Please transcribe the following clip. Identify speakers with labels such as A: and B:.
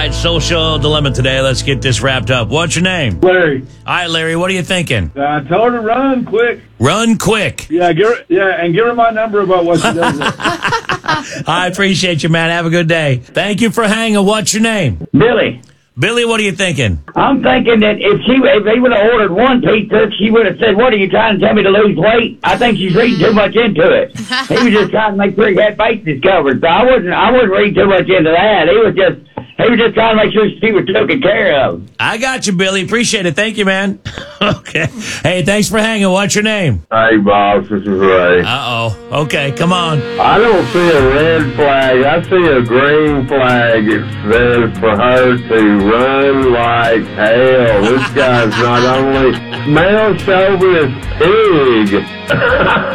A: right, social dilemma today. Let's get this wrapped up. What's your name?
B: Larry.
A: All right, Larry, what are you thinking?
B: I told her run quick.
A: Run quick.
B: Yeah, and give her my number about what she does.
A: I appreciate you, man. Have a good day. Thank you for hanging. What's your name?
C: Billy,
A: Billy, what are you thinking?
C: I'm thinking that if he would have ordered one pizza, she would have said, "What are you trying to tell me to lose weight?" I think she's reading too much into it. He was just trying to make sure he had bases covered. So I wouldn't read too much into that. He was just trying to make sure she was taken care of.
A: I got you, Billy. Appreciate it. Thank you, man. Okay. Hey, thanks for hanging. What's your name?
D: Hey, boss, this is Ray.
A: Uh-oh. Okay, come on.
D: I don't see a red flag. I see a green flag. It says for her to run like hell. This guy's not only male chauvinist pig.